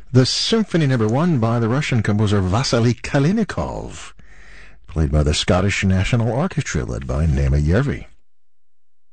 The Symphony No. 1 by the Russian composer Vasily Kalinikov, played by the Scottish National Orchestra, led by Nema Järvi.